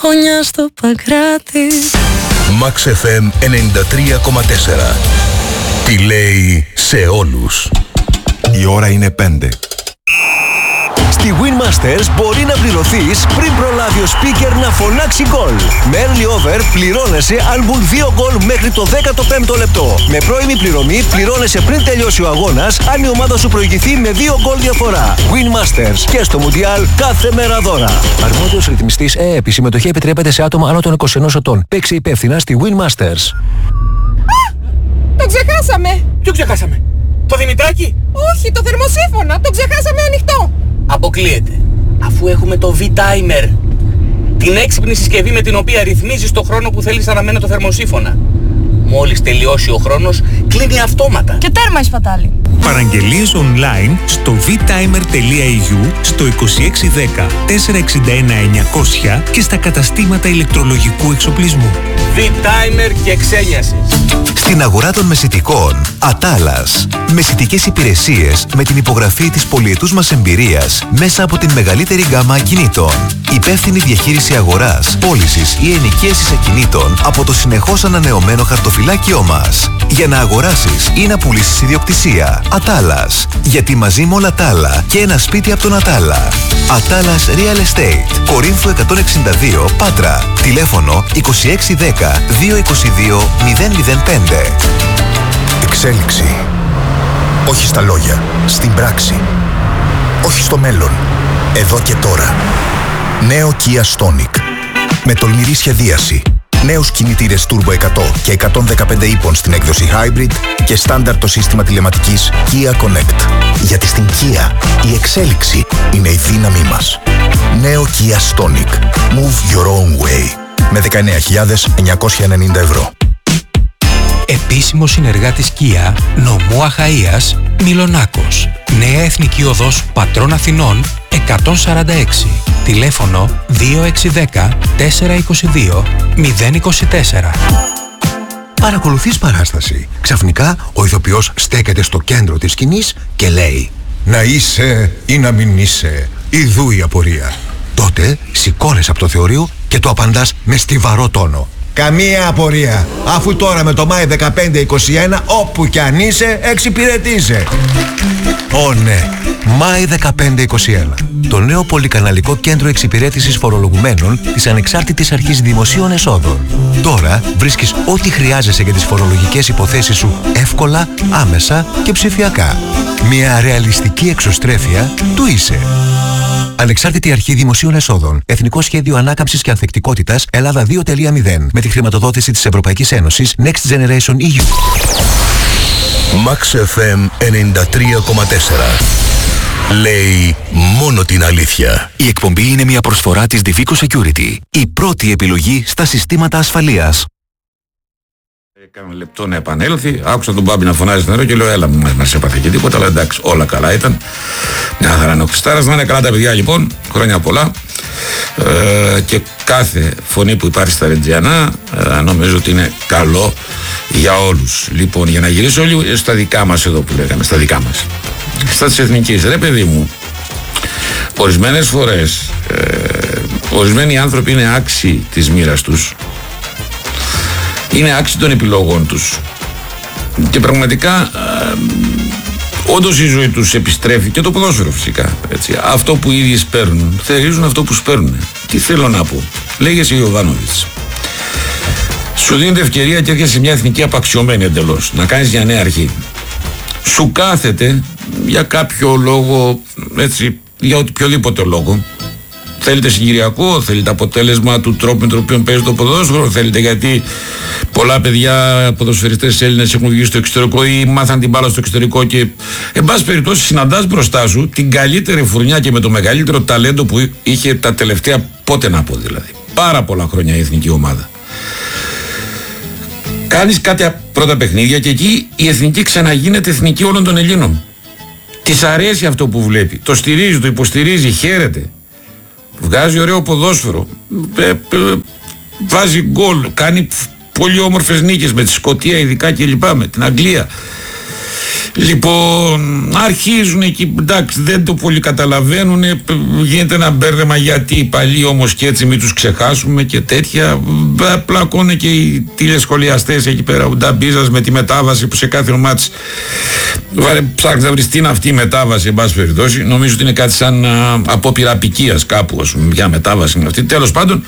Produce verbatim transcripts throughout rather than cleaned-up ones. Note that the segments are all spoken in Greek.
χωνιά στο Παγκράτη. Max εφ εμ ενενήντα τρία κόμμα τέσσερα. Τι λέει σε όλους. Η ώρα είναι πέντε. Στη Win Masters μπορεί να πληρωθείς πριν προλάβει ο speaker να φωνάξει γκολ. Με early over πληρώνεσαι αν μπουν δύο γκολ μέχρι το δέκατο πέμπτο λεπτό. Με πρώιμη πληρωμή πληρώνεσαι πριν τελειώσει ο αγώνας αν η ομάδα σου προηγηθεί με δύο γκολ διαφορά. Win Masters και στο Mundial κάθε μέρα δώρα. Αρμόδιος ρυθμιστής ΕΕΠ. Η συμμετοχή επιτρέπεται σε άτομα άνω των είκοσι ενός ετών. Παίξε υπεύθυνα στη Win Masters. Α! Το ξεχάσαμε! Ποιο ξεχάσαμε? Το Δημητράκι? Όχι, το θερμοσύφωνα. Το ξεχάσαμε ανοιχτό. Αποκλείεται. Αφού έχουμε το V-Timer. Την έξυπνη συσκευή με την οποία ρυθμίζεις το χρόνο που θέλεις να αναμένει το θερμοσύφωνα. Μόλις τελειώσει ο χρόνος, κλείνει αυτόματα. Και τέρμα η σπατάλη. Παραγγελίες online στο vtimer.eu, στο είκοσι έξι δέκα τετρακόσια εξήντα ένα εννιακόσια και στα καταστήματα ηλεκτρολογικού εξοπλισμού. V-Timer και ξένιασες. Στην αγορά των μεσιτικών, Ατάλας. Μεσιτικές υπηρεσίες με την υπογραφή της πολυετούς μας εμπειρίας μέσα από την μεγαλύτερη γκάμα ακινήτων. Υπεύθυνη διαχείριση αγοράς, πώλησης ή ενοικίασης ακινήτων από το συνεχώς ανανεωμένο χαρτοφυλάκιό μας. Για να αγοράσεις ή να πουλήσεις ιδιοκτησία. Ατάλας. Γιατί μαζί με όλα τα άλλα και ένα σπίτι από τον Ατάλα. Ατάλας Real Estate. Κορίνθου εκατόν εξήντα δύο, Πάτρα. Τηλέφωνο είκοσι έξι δέκα διακόσια είκοσι δύο μηδέν μηδέν πέντε. Εξέλιξη. Όχι στα λόγια, στην πράξη. Όχι στο μέλλον, εδώ και τώρα. Νέο Kia Stonic. Με τολμηρή σχεδίαση. Νέους κινητήρες Turbo εκατό και εκατόν δεκαπέντε ύπων στην έκδοση Hybrid και στάνταρ το σύστημα τηλεματικής Kia Connect. Γιατί στην Kia η εξέλιξη είναι η δύναμή μας. Νέο Kia Stonic. Move your own way. Με δεκαεννέα χιλιάδες εννιακόσια ενενήντα ευρώ. Επίσημος συνεργάτης Kia, νομού Αχαΐας, Μιλονάκος. Νέα Εθνική Οδός Πατρών Αθηνών εκατόν σαράντα έξι. Τηλέφωνο δύο έξι δέκα τετρακόσια είκοσι δύο μηδέν είκοσι τέσσερα. Παρακολουθείς παράσταση. Ξαφνικά ο ηθοποιός στέκεται στο κέντρο της σκηνής και λέει «Να είσαι ή να μην είσαι, ιδού η απορία». Τότε σηκώνεσαι από το θεωρείο και το απαντάς με στιβαρό τόνο. «Καμία απορία, αφού τώρα με το Μάη δεκαπέντε είκοσι ένα όπου κι αν είσαι εξυπηρετείσαι». Ω ναι, Μάη δεκαπέντε είκοσι ένα. Το νέο πολυκαναλικό κέντρο εξυπηρέτησης φορολογουμένων της Ανεξάρτητης Αρχής Δημοσίων Εσόδων. Τώρα βρίσκεις ό,τι χρειάζεσαι για τις φορολογικές υποθέσεις σου εύκολα, άμεσα και ψηφιακά. Μια ρεαλιστική εξωστρέφεια του είσαι. Ανεξάρτητη Αρχή Δημοσίων Εσόδων. Εθνικό Σχέδιο Ανάκαμψης και Ανθεκτικότητας Ελλάδα δύο τελεία μηδέν. Με τη χρηματοδότηση της Ευρωπαϊκής Ένωσης Next Generation ι γιου. Max εφ εμ ενενήντα τρία κόμμα τέσσερα. Λέει μόνο την αλήθεια. Η εκπομπή είναι μια προσφορά της Divico Security. Η πρώτη επιλογή στα συστήματα ασφαλείας. Έκανα λεπτό να επανέλθει, άκουσα τον Μπάμπη να φωνάζει στο νερό και λέω έλα μου μας έπαθε και τίποτα, αλλά εντάξει όλα καλά ήταν. Μια χαρά είναι ο Χριστάρας, να είναι καλά τα παιδιά λοιπόν, χρόνια πολλά. Ε, και κάθε φωνή που υπάρχει στα Ρεντζιανά ε, νομίζω ότι είναι καλό για όλους. Λοιπόν, για να γυρίσω λίγο στα δικά μας εδώ που λέγαμε, στα δικά μας. Στα της εθνικής, ρε παιδί μου, ορισμένες φορές ε, ορισμένοι άνθρωποι είναι άξιοι της μοίρας τους, είναι άξιοι των επιλογών τους και πραγματικά ε, όντως η ζωή τους επιστρέφει και το ποδόσφαιρο φυσικά έτσι. Αυτό που οι ίδιοι σπέρνουν θερίζουν αυτό που σπέρνουν. Τι θέλω να πω, λέγεσαι Ιωβάνοβιτς, σου δίνεται ευκαιρία και έρχεσαι σε μια εθνική απαξιωμένη εντελώς να κάνεις μια νέα αρχή, σου κάθεται για κάποιο λόγο έτσι, για οποιοδήποτε λόγο. Θέλετε συγκυριακό, θέλετε αποτέλεσμα του τρόπου με τον οποίο παίζει το ποδόσφαιρο, θέλετε γιατί πολλά παιδιά ποδοσφαιριστές Έλληνες έχουν βγει στο εξωτερικό ή μάθαν την μπάλα στο εξωτερικό και εν πάση περιπτώσει συναντάς μπροστά σου την καλύτερη φουρνιά και με το μεγαλύτερο ταλέντο που είχε τα τελευταία, πότε να πω δηλαδή, πάρα πολλά χρόνια η εθνική ομάδα. Κάνεις κάτι πρώτα παιχνίδια και εκεί η εθνική ξαναγίνεται εθνική όλων των Ελλήνων. Της αρέσει αυτό που βλέπει, το στηρίζει, το υποστηρίζει, χαίρεται. Βγάζει ωραίο ποδόσφαιρο, ε, ε, βάζει γκολ, κάνει πολύ όμορφες νίκες με τη Σκωτία ειδικά και λοιπά, με την Αγγλία. Λοιπόν, αρχίζουν εκεί, εντάξει, δεν το πολύ καταλαβαίνουν, γίνεται ένα μπέρδεμα γιατί οι παλιοί όμως και έτσι μην τους ξεχάσουμε και τέτοια. Πλακώνε και οι τηλεσχολιαστές εκεί πέρα, ο Νταμπίζας με τη μετάβαση που σε κάθε ομάτς ψάχνει να βρεις τι είναι αυτή η μετάβαση, εν πάση περιπτώσει. Νομίζω ότι είναι κάτι σαν α, απόπειρα απικίας κάπου, ας πούμε, μια μετάβαση είναι αυτή. Τέλος πάντων,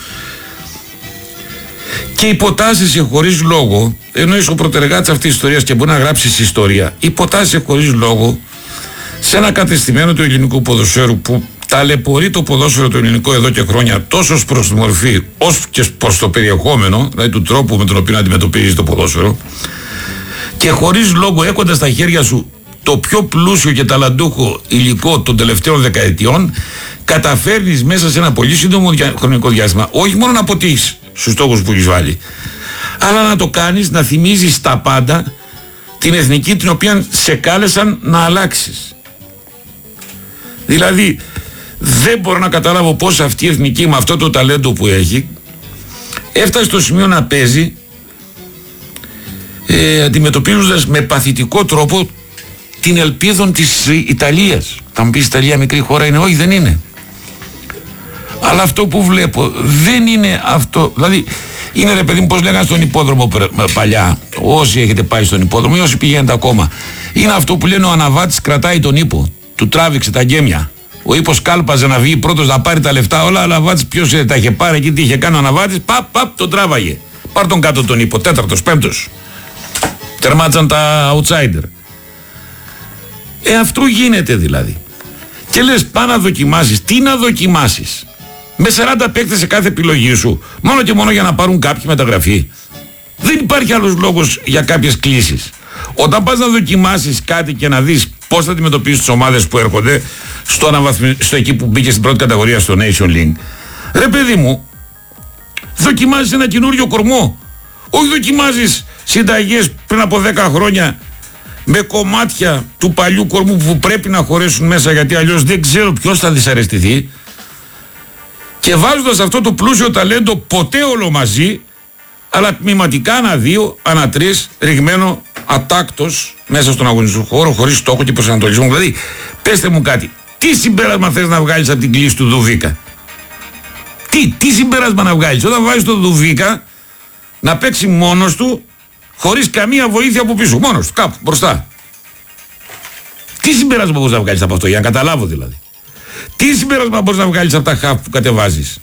και υποτάσσεσαι χωρίς λόγο, ενώ είσαι ο πρωτεργάτης αυτής της ιστορίας και μπορεί να γράψεις ιστορία, υποτάσσεσαι χωρίς λόγο σε ένα κατεστημένο του ελληνικού ποδοσφαίρου που ταλαιπωρεί το ποδόσφαιρο το ελληνικό εδώ και χρόνια τόσο προς τη μορφή όσο και προς το περιεχόμενο, δηλαδή του τρόπου με τον οποίο αντιμετωπίζει το ποδόσφαιρο, και χωρίς λόγο έχοντας στα χέρια σου το πιο πλούσιο και ταλαντούχο υλικό των τελευταίων δεκαετιών, καταφέρνεις μέσα σε ένα πολύ σύντομο χρονικό διάστημα όχι μόνο να αποτύχεις στους στόχους που έχεις βάλει, αλλά να το κάνεις να θυμίζεις τα πάντα την εθνική την οποία σε κάλεσαν να αλλάξεις. Δηλαδή δεν μπορώ να καταλάβω πώς αυτή η εθνική με αυτό το ταλέντο που έχει έφτασε στο σημείο να παίζει ε, αντιμετωπίζοντας με παθητικό τρόπο την ελπίδα της Ιταλίας. Θα μου πεις η Ιταλία μικρή χώρα είναι? Όχι, δεν είναι. Αλλά αυτό που βλέπω δεν είναι αυτό. Δηλαδή είναι, ρε παιδί μου, πώς λέγανε στον υπόδρομο παλιά, όσοι έχετε πάει στον υπόδρομο ή όσοι πηγαίνετε ακόμα, είναι αυτό που λένε ο αναβάτης κρατάει τον ύπο, του τράβηξε τα γκέμια. Ο ύπος κάλπαζε να βγει πρώτος να πάρει τα λεφτά όλα, αλλά ο αναβάτης ποιος τα είχε πάρει εκεί, τι είχε κάνει ο αναβάτης, παπ, παπ, τον τράβαγε. Πάρ' τον κάτω τον ύπο, τέταρτος, πέμπτος. Τερμάτσαν τα outsider. Ε, αυτό γίνεται δηλαδή. Και λες, πά να δοκιμάσεις. Τι να δοκιμάσεις? Με σαράντα παίκτες σε κάθε επιλογή σου, μόνο και μόνο για να πάρουν κάποιοι μεταγραφή. Δεν υπάρχει άλλος λόγος για κάποιες κλήσεις. Όταν πας να δοκιμάσεις κάτι και να δεις πώς θα αντιμετωπίσεις τις ομάδες που έρχονται στο, αναβαθμι... στο εκεί που μπήκε στην πρώτη κατηγορία στο Nation League, ρε παιδί μου, δοκιμάζεις ένα καινούριο κορμό. Όχι δοκιμάζεις συνταγές πριν από δέκα χρόνια με κομμάτια του παλιού κορμού που πρέπει να χωρέσουν μέσα, γιατί αλλιώς δεν ξέρω ποιος θα δυσαρεστηθεί, και βάζοντας αυτό το πλούσιο ταλέντο ποτέ όλο μαζί, αλλά τμηματικά ανά δύο, ανά τρεις, ρηγμένο ατάκτος μέσα στον αγωνιστικό χώρο, χωρίς στόχο και προσανατολισμό. Δηλαδή, πέστε μου κάτι, τι συμπέρασμα θες να βγάλεις από την κλίση του Δουβίκα? Τι, τι συμπέρασμα να βγάλεις όταν βάζεις τον Δουβίκα να παίξει μόνος του, χωρίς καμία βοήθεια από πίσω, μόνος του, κάπου μπροστά? Τι συμπέρασμα μπορείς να βγάλεις από αυτό, για να καταλάβω δηλαδή? Τι συμπέρασμα μπορείς να βγάλεις από τα χαφ που κατεβάζεις?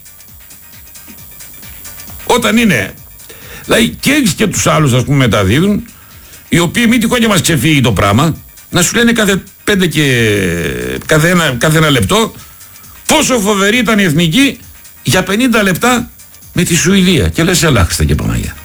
Όταν είναι, δηλαδή, και έχεις και τους άλλους, ας πούμε, μεταδίδουν, οι οποίοι μην τυχόν και μας ξεφύγει το πράγμα, να σου λένε κάθε πέντε και κάθε ένα, κάθε ένα λεπτό πόσο φοβερή ήταν η εθνική για πενήντα λεπτά με τη Σουηδία. Και λες, ελάχιστα και Παναγία.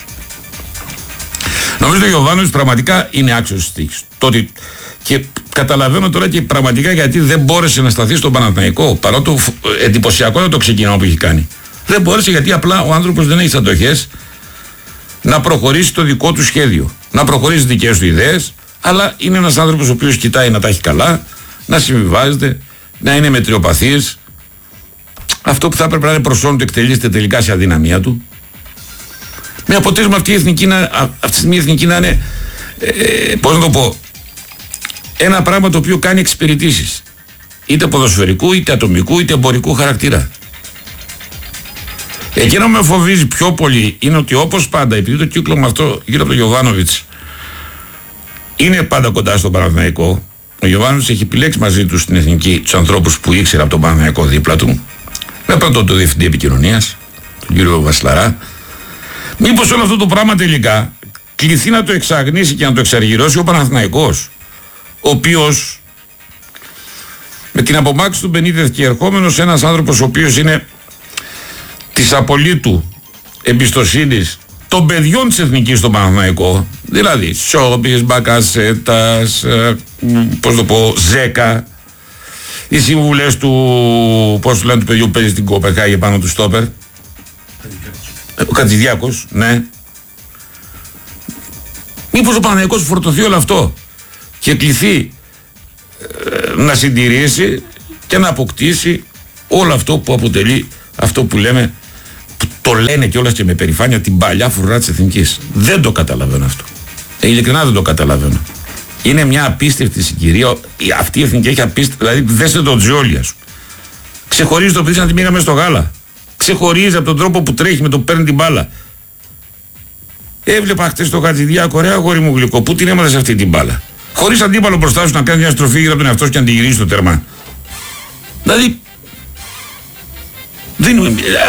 Νομίζω ότι ο Γιωβάνοβιτς πραγματικά είναι άξιος της τύχης. Τότε, και καταλαβαίνω τώρα και πραγματικά γιατί δεν μπόρεσε να σταθεί στον Παναθηναϊκό, παρά το εντυπωσιακό το ξεκίνημα που έχει κάνει. Δεν μπόρεσε γιατί απλά ο άνθρωπος δεν έχει αντοχές να προχωρήσει το δικό του σχέδιο, να προχωρήσει τις δικές του ιδέες, αλλά είναι ένας άνθρωπος ο οποίος κοιτάει να τα έχει καλά, να συμβιβάζεται, να είναι μετριοπαθής. Αυτό που θα έπρεπε να είναι προς όλων του εκτελείστε τελικά σε αδυναμία του. Με αποτέλεσμα αυτή η εθνική να, αυτή τη στιγμή η εθνική να είναι, ε, πώς να το πω, ένα πράγμα το οποίο κάνει εξυπηρετήσεις, είτε ποδοσφαιρικού, είτε ατομικού, είτε εμπορικού χαρακτήρα. Εκείνο με φοβίζει πιο πολύ είναι ότι, όπως πάντα, επειδή το κύκλωμα αυτό γύρω από τον Γιωβάνοβιτς είναι πάντα κοντά στον Παναθηναϊκό, ο Γιωβάνοβιτς έχει επιλέξει μαζί του στην εθνική τους ανθρώπους που ήξερε από τον Παναθηναϊκό δίπλα του, με πρώτον τον διευθυντή επικοινωνίας, τον κύριο Βασιλαρά. Μήπως όλο αυτό το πράγμα τελικά κληθεί να το εξαγνίσει και να το εξαργυρώσει ο Παναθηναϊκός, ο οποίος με την απομάκρυνση του Μπενίτεθ και ερχόμενος ένας άνθρωπος ο οποίος είναι της απολύτου εμπιστοσύνης των παιδιών της εθνικής στον Παναθηναϊκό, δηλαδή Σόμπης, Μπακασέτας, ε, πώς το πω, Ζέκα, οι συμβουλές του, πώς του λένε, του παιδιού που παίζει στην Κοπεχάγη πάνω του στόπερ, ο Κατζηδιάκος, ναι. Μήπως ο Παναθηναϊκός φορτωθεί όλο αυτό και κληθεί ε, να συντηρήσει και να αποκτήσει όλο αυτό που αποτελεί αυτό που λέμε, που το λένε κιόλας και με περηφάνεια, την παλιά φρουρά της εθνικής. Δεν το καταλαβαίνω αυτό. Ε, ειλικρινά δεν το καταλαβαίνω. Είναι μια απίστευτη συγκυρία. Αυτή η εθνική έχει απίστευτη. Δηλαδή, δέστε το Τζιόλι, ας πούμε. Ξεχωρίζει το παιδί να τη μήγα μέσα στο γάλα. Ξεχωρίζει από τον τρόπο που τρέχει με το που παίρνει την μπάλα. Έβλεπα χτες το Χατζηδιάκο, ρε αγόρι μου γλυκό, πού την έμαθες αυτή την μπάλα. Χωρίς αντίπαλο μπροστά σου να κάνει μια στροφή γύρω από τον εαυτό σου και να την γυρίσει στο τερμά. Δηλαδή. Δεν,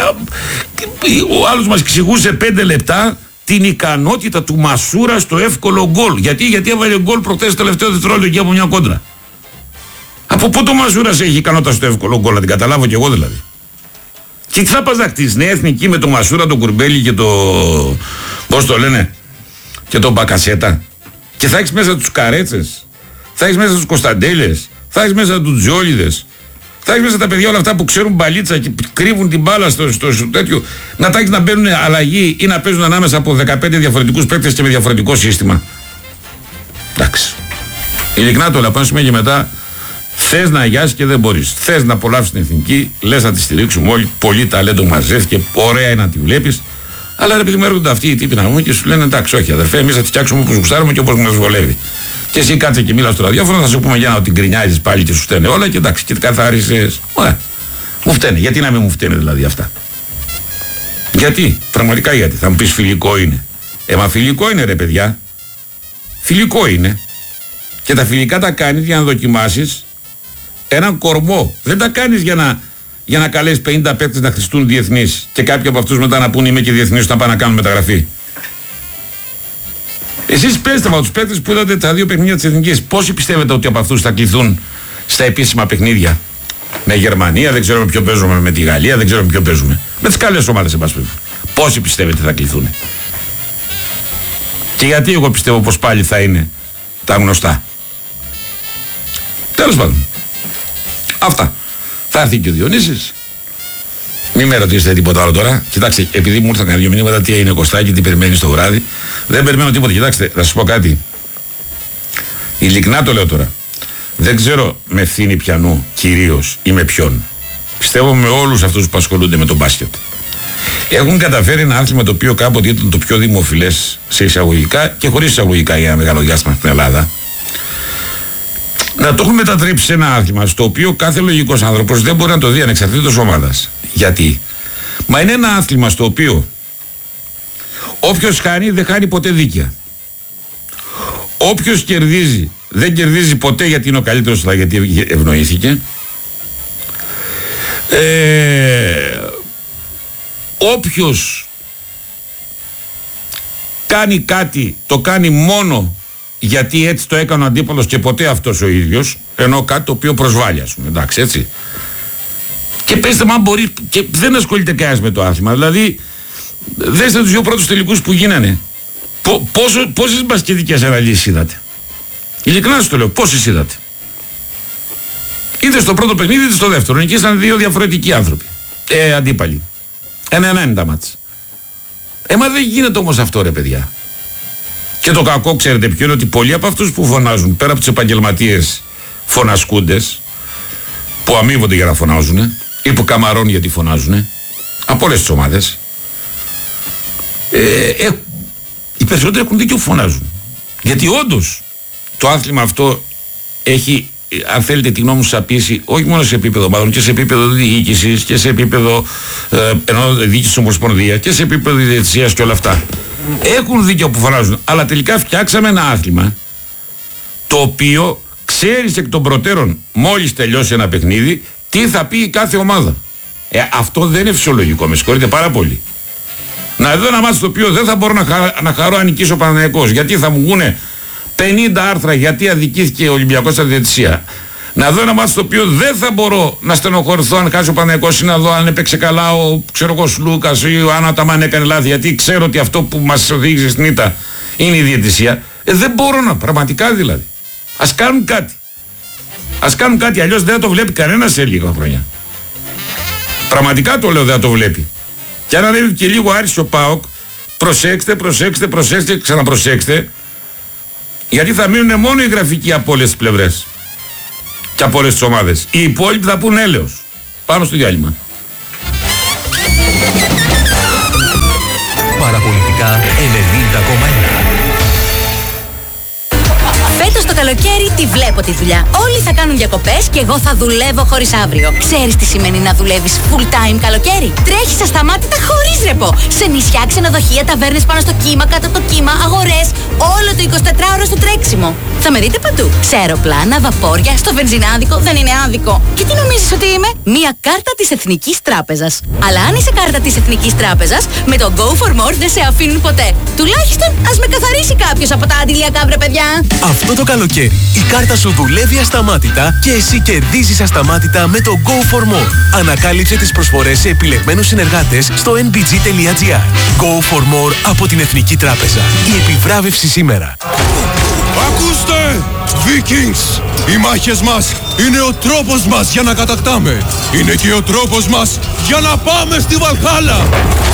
ο άλλος μας εξηγούσε πέντε λεπτά την ικανότητα του Μασούρα στο εύκολο γκολ. Γιατί, γιατί έβαλε γκολ προχθές το τελευταίο δευτερόλεπτο εκεί από μια κόντρα. Από πού το Μασούρας έχει ικανότητα στο εύκολο γκολ, να την καταλάβω κι εγώ δηλαδή. Και τι θα πας να χτίσεις νέα εθνική με το Μασούρα, τον Κουρμπέλη και το. Πώς το λένε, και τον Μπακασέτα. Και θα έχεις μέσα τους Καρέτσες, θα έχεις μέσα τους Κωνσταντέλες, θα έχεις μέσα τους Τζιόλιδες, θα έχεις μέσα τα παιδιά όλα αυτά που ξέρουν μπαλίτσα και κρύβουν την μπάλα στο, στο, στο τέτοιο. Να τα έχεις να μπαίνουν αλλαγή ή να παίζουν ανάμεσα από δεκαπέντε διαφορετικούς παίκτες και με διαφορετικό σύστημα. Εντάξει. Ειλικρινά το λέω, πάνω σημαίνει και μετά. Θες να αγιάσεις και δεν μπορείς. Θες να απολαύσεις την εθνική, λες να τη στηρίξουμε όλοι. Πολύ ταλέντο μαζεύτηκε, ωραία είναι να τη βλέπεις. Αλλά επειδή μου έρχονται αυτοί οι τύποι να μου και σου λένε εντάξει, όχι αδερφέ, εμείς θα τη φτιάξουμε όπως γουστάρουμε και όπως μας βολεύει. Και εσύ κάτσε και μίλα στο ραδιόφωνο, θα σου πούμε για να την γκρινιάζεις πάλι και σου φταίνε όλα και εντάξει, και καθάρισες. Ωραία. Μου φταίνε. Γιατί να μην μου φταίνε δηλαδή αυτά. Γιατί, πραγματικά γιατί. Θα μου πεις φιλικό είναι. Ε, μα φιλικό είναι ρε παιδιά. Φιλικό είναι. Και τα φιλικά τα κάνεις για να δοκιμάσεις έναν κορμό. Δεν τα κάνεις για να, για να καλέσεις πενήντα παίκτες να χρηστούν διεθνείς και κάποιοι από αυτούς μετά να πούν είμαι και διεθνείς να πάνε να κάνουν μεταγραφή. Εσείς πέστε από τους παίκτες που είδατε τα δύο παιχνίδια της εθνικής. Πόσοι πιστεύετε ότι από αυτούς θα κληθούν στα επίσημα παιχνίδια? Με Γερμανία, δεν ξέρω με ποιο παίζουμε, με τη Γαλλία, δεν ξέρω με ποιο παίζουμε. Με τις καλές ομάδες, εν πάση περιπτώσει. Πόσοι πιστεύετε θα κληθούν? Και γιατί εγώ πιστεύω πως πάλι θα είναι τα γνωστά. Τέλος πάντων. Αυτά. Θα έρθει και ο Διονύσης. Μην με ρωτήσετε τίποτα άλλο τώρα. Κοιτάξτε, επειδή μου ήρθαν δύο μηνύματα, τι είναι Κωστάκι, τι περιμένει το βράδυ. Δεν περιμένω τίποτα. Κοιτάξτε, θα σας πω κάτι. Ειλικρινά το λέω τώρα. Δεν ξέρω με ευθύνη πιανού κυρίως ή με ποιον. Πιστεύω με όλους αυτούς που ασχολούνται με τον μπάσκετ. Έχουν καταφέρει ένα άθλημα το οποίο κάποτε ήταν το πιο δημοφιλές σε εισαγωγικά και χωρίς εισαγωγικά για ένα μεγάλο διάστημα στην Ελλάδα. Να το έχουν μετατρέψει σε ένα άθλημα στο οποίο κάθε λογικός άνθρωπος δεν μπορεί να το δει ανεξαρτήτως ομάδας. Γιατί? Μα είναι ένα άθλημα στο οποίο όποιος χάνει δεν χάνει ποτέ δίκαια. Όποιος κερδίζει δεν κερδίζει ποτέ γιατί είναι ο καλύτερος, αλλά γιατί ευνοήθηκε. Ε, όποιος κάνει κάτι το κάνει μόνο γιατί έτσι το έκανε ο αντίπαλος και ποτέ αυτός ο ίδιος, ενώ κάτι το οποίο προσβάλλει, ας πούμε, εντάξει, έτσι. Και πέστε μου αν μπορεί, και δεν ασχολείται κανένας με το άθλημα, δηλαδή δέστε τους δύο πρώτους τελικούς που γίνανε. Πο, πόσο, πόσες μπασκετικές αναλύσεις είδατε? Ειλικρινά σας το λέω, πόσες είδατε? Είτε στο πρώτο παιχνίδι είτε στο δεύτερο, εκεί ήταν δύο διαφορετικοί άνθρωποι, ε, αντίπαλοι. Ένα-ένα είναι τα μάτς. Ε, μα δεν γίνεται όμως αυτό ρε παιδιά. Και το κακό ξέρετε ποιο είναι? Ότι πολλοί από αυτούς που φωνάζουν, πέρα από τους επαγγελματίες φωνασκούντες, που αμείβονται για να φωνάζουν ή που καμαρώνουν γιατί φωνάζουν, από όλες τις ομάδες, ε, ε, οι περισσότεροι έχουν δίκιο που φωνάζουν. Γιατί όντως το άθλημα αυτό έχει, αν θέλετε τη γνώμη μου, σαπίσει όχι μόνο σε επίπεδο ομάδων και σε επίπεδο διοίκησης και σε επίπεδο ε, ενώ διοίκησης ομοσπονδία και σε επίπεδο ιδιαιτησίας και όλα αυτά. Έχουν δίκιο που φωνάζουν, αλλά τελικά φτιάξαμε ένα άθλημα το οποίο ξέρεις εκ των προτέρων μόλις τελειώσει ένα παιχνίδι τι θα πει η κάθε ομάδα. Ε, αυτό δεν είναι φυσιολογικό, με συγχωρείτε πάρα πολύ. Να δω ένα μάτι το οποίο δεν θα μπορώ να, χα, να χαρώ αν νικήσει ο Παναθηναϊκός, γιατί θα μου βγούνε πενήντα άρθρα γιατί αδικήθηκε ο Ολυμπιακός στα διαιτησία. Να δω ένα μάτι το οποίο δεν θα μπορώ να στενοχωρηθώ αν χάσει ο Παναθηναϊκός ή να δω αν έπαιξε καλά ο ξέρω εγώ Σλούκας ή ο Άταμαν έκανε λάθη, γιατί ξέρω ότι αυτό που μας οδήγησε στην ήττα είναι η διαιτησία. Ε, δεν μπορώ να, πραγματικά δηλαδή. Ας κάνουν κάτι. Ας κάνουν κάτι, αλλιώς δεν θα το βλέπει κανένας σε λίγα χρόνια. Πραγματικά το λέω, δεν θα το βλέπει. Και αν ανέβει και λίγο Άρης ο ΠΑΟΚ, προσέξτε, προσέξτε, προσέξτε, ξαναπροσέξτε, γιατί θα μείνουν μόνο οι γραφικοί από όλες τις πλευρές και από όλες τις ομάδες. Οι υπόλοιποι θα πούν έλεος. Πάμε στο διάλειμμα. Παραπολιτικά ενενήντα κόμμα ένα. Φέτος το καλοκαίρι τη βλέπω τη δουλειά. Όλοι θα κάνουν διακοπές και εγώ θα δουλεύω χωρίς αύριο. Ξέρεις τι σημαίνει να δουλεύεις full time καλοκαίρι? Τρέχεις ασταμάτητα χωρίς ρεπό. Σε νησιά, ξενοδοχεία, ταβέρνες πάνω στο κύμα, κάτω από το κύμα, αγορές. Όλο το εικοσιτετράωρο στο τρέξιμο. Θα με δείτε παντού. Σε αεροπλάνα, βαπόρια, στο βενζινάδικο. Δεν είναι άδικο. Και τι νομίζεις ότι είμαι? Μία κάρτα της Εθνικής Τράπεζας. Αλλά αν είσαι κάρτα της Εθνικής Τράπεζας, με το Go for More δεν σε αφήνουν ποτέ. Τουλάχιστον ας με καθαρίσει κάποιος από τα αντιλιακά, βρε παιδιά. Αυτό το καλοκαίρι η κάρτα σου δουλεύει ασταμάτητα και εσύ κερδίζεις ασταμάτητα με το Go for More. Ανακάλυψε τις προσφορές σε επιλεγμένους συνεργάτες στο εν μπι τζι τελεία τζι άρ. Go for More από την Εθνική Τράπεζα. Η επιβράβευση σήμερα. Ακούστε! Vikings! Οι μάχες μας είναι ο τρόπος μας για να κατακτάμε. Είναι και ο τρόπος μας για να πάμε στη Βαλχάλα.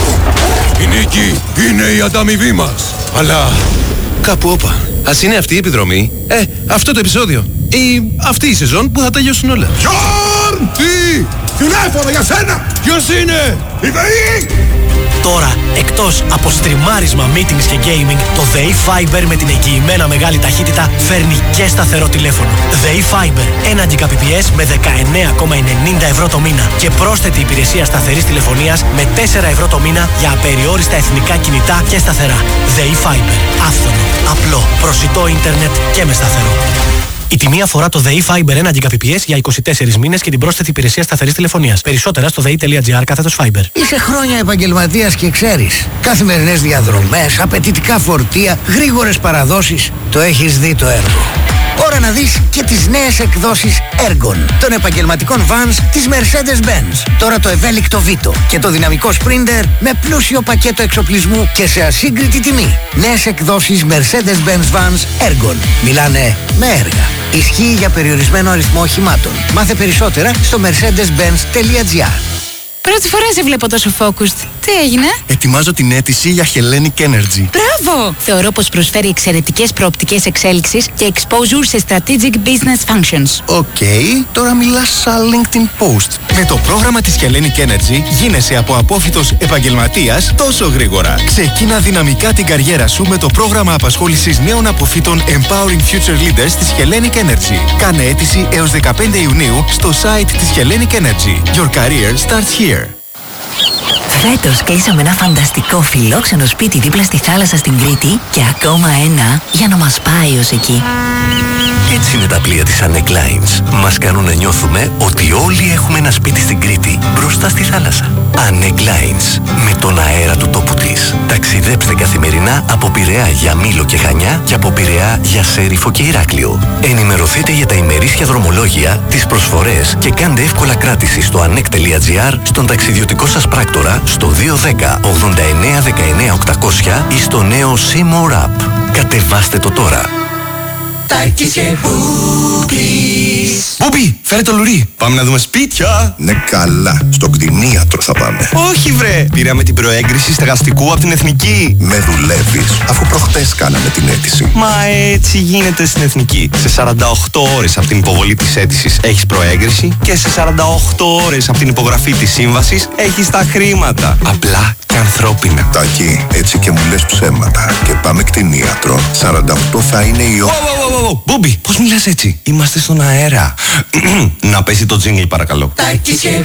Η νίκη είναι η ανταμοιβή μας. Αλλά κάπου όπα. Ας είναι αυτή η επιδρομή. Ε, αυτό το επεισόδιο. Ή αυτή η σεζόν που θα τελειώσουν όλα. Γιόρν! Τι! Τηλέφωνο για σένα! Ποιος είναι? Η ΔΕΗ! Τώρα, εκτός από στριμάρισμα, meetings και gaming, το ΔΕΗ Fiber με την εγγυημένα μεγάλη ταχύτητα φέρνει και σταθερό τηλέφωνο. ΔΕΗ Fiber, ένα Gbps με δεκαεννέα κόμμα ενενήντα ευρώ το μήνα και πρόσθετη υπηρεσία σταθερής τηλεφωνίας με τέσσερα ευρώ το μήνα για απεριόριστα εθνικά κινητά και σταθερά. ΔΕΗ Fiber, άφθονο, απλό, προσιτό ίντερνετ και με σταθερό. Η τιμή αφορά το ΔΕΗ Fiber ένα Gbps για είκοσι τέσσερις μήνες και την πρόσθετη υπηρεσία σταθερής τηλεφωνίας. Περισσότερα στο δei.gr κάθετος Fiber. Είσαι χρόνια επαγγελματίας και ξέρεις. Καθημερινές διαδρομές, απαιτητικά φορτία, γρήγορες παραδόσεις. Το έχεις δει το έργο. Ώρα να δεις και τις νέες εκδόσεις Ergon των επαγγελματικών vans της Mercedes-Benz. Τώρα το ευέλικτο Vito και το δυναμικό Sprinter με πλούσιο πακέτο εξοπλισμού και σε ασύγκριτη τιμή. Νέες εκδόσεις Mercedes-Benz Vans Ergon. Μιλάνε με έργα. Ισχύει για περιορισμένο αριθμό οχημάτων. Μάθε περισσότερα στο mercedes benz τελεία gr. Πρώτη φορά σε βλέπω τόσο focused. Τι έγινε? Ετοιμάζω την αίτηση για Hellenic Energy. Μπράβο! Θεωρώ πως προσφέρει εξαιρετικές προοπτικές εξέλιξης και exposure σε strategic business functions. Οκ, okay, τώρα μιλάς σαν LinkedIn post. Με το πρόγραμμα της Hellenic Energy γίνεσαι από απόφοιτος επαγγελματίας τόσο γρήγορα. Ξεκίνα δυναμικά την καριέρα σου με το πρόγραμμα απασχόλησης νέων αποφύτων Empowering Future Leaders της Hellenic Energy. Κάνε αίτηση έως δεκαπέντε Ιουνίου στο site της Hellenic Energy. Your career starts here. Φέτος κλείσαμε ένα φανταστικό φιλόξενο σπίτι δίπλα στη θάλασσα στην Κρήτη και ακόμα ένα για να μας πάει ως εκεί. Έτσι είναι τα πλοία της Anec Lines. Μας κάνουν να νιώθουμε ότι όλοι έχουμε ένα σπίτι στην Κρήτη, μπροστά στη θάλασσα. Anec Lines, με τον αέρα του τόπου της. Ταξιδέψτε καθημερινά από Πειραιά για Μήλο και Χανιά και από Πειραιά για Σέριφο και Ηράκλειο. Ενημερωθείτε για τα ημερήσια δρομολόγια, τις προσφορές και κάντε εύκολα κράτηση στο anec.gr, στον ταξιδιωτικό σας πράκτορα, στο δύο ένα μηδέν ογδόντα εννέα δεκαεννέα οκτακόσια ή στο νέο Seymour App. Κατεβάστε το τώρα. Τάκης και Μπούμπης. Μπούμπη, φέρε το λουρί. Πάμε να δούμε σπίτια. Ναι καλά, στον κτηνίατρο θα πάμε. Όχι βρε, πήραμε την προέγκριση στεγαστικού από την Εθνική. Με δουλεύεις, αφού προχτές κάναμε την αίτηση. Μα έτσι γίνεται στην Εθνική. Σε σαράντα οκτώ ώρες από την υποβολή της αίτησης έχεις προέγκριση και σε σαράντα οκτώ ώρες από την υπογραφή της σύμβασης έχεις τα χρήματα. Απλά και ανθρώπινα. Τάκη, έτσι και μου λες ψέματα. Και πάμε κτηνίατρο. σαράντα οκτώ θα είναι η ώρα. Μπούμπι, πώς μιλάς έτσι? Είμαστε στον αέρα. Να πέσει το τζίνγκλ παρακαλώ. Τάκης και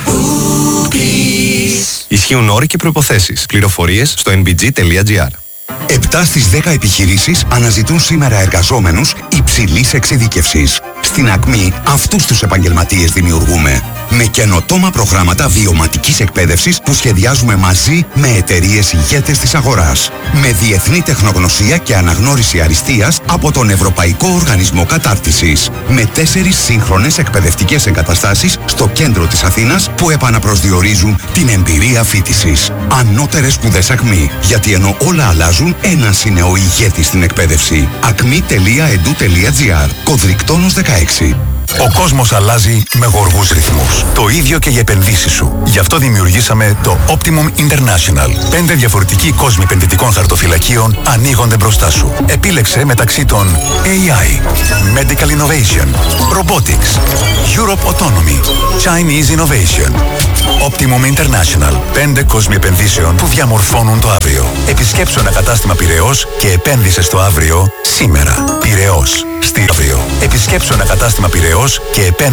Μπούμπης. Ισχύουν όροι και προϋποθέσεις. Πληροφορίες στο εν μπι τζι τελεία τζι άρ. επτά στις δέκα επιχειρήσεις αναζητούν σήμερα εργαζόμενους υψηλής εξειδίκευσης. Στην Ακμή αυτούς τους επαγγελματίες δημιουργούμε. Με καινοτόμα προγράμματα βιωματικής εκπαίδευσης που σχεδιάζουμε μαζί με εταιρείες ηγέτες της αγοράς. Με διεθνή τεχνογνωσία και αναγνώριση αριστείας από τον Ευρωπαϊκό Οργανισμό Κατάρτισης. Με τέσσερις σύγχρονες εκπαιδευτικές εγκαταστάσεις στο κέντρο της Αθήνας που επαναπροσδιορίζουν την εμπειρία φοιτησης. Ανώτερες σπουδές Ακμή. Γιατί ενώ όλα αλλάζουν, ένας είναι ο ηγέτης στην εκπαίδευση. ακμή τελεία e d u τελεία g r. Κωδρικτόνος δεκαέξι. Ο κόσμος αλλάζει με γοργούς ρυθμούς. Το ίδιο και για επενδύσεις σου. Γι' αυτό δημιουργήσαμε το Optimum International. Πέντε διαφορετικοί κόσμοι επενδυτικών χαρτοφυλακίων ανοίγονται μπροστά σου. Επίλεξε μεταξύ των έι άι, Medical Innovation, Robotics, Europe Autonomy, Chinese Innovation. Optimum International. Πέντε κόσμοι επενδύσεων που διαμορφώνουν το αύριο. Επισκέψου ένα κατάστημα Πειραιώς και επένδυσε στο αύριο σήμερα. Πειραιώς. Στη αύριο. Επισκέψου ένα κατάστημα Πειραιώς και επένδυσε